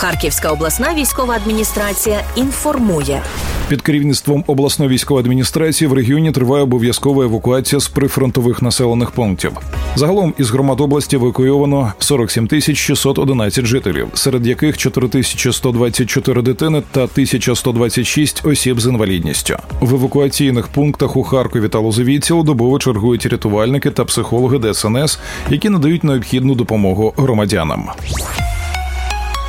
Харківська обласна військова адміністрація інформує. Під керівництвом обласної військової адміністрації в регіоні триває обов'язкова евакуація з прифронтових населених пунктів. Загалом із громад області евакуйовано 47 611 жителів, серед яких 4124 дитини та 1126 осіб з інвалідністю. В евакуаційних пунктах у Харкові та Лозовій цілодобово чергують рятувальники та психологи ДСНС, які надають необхідну допомогу громадянам.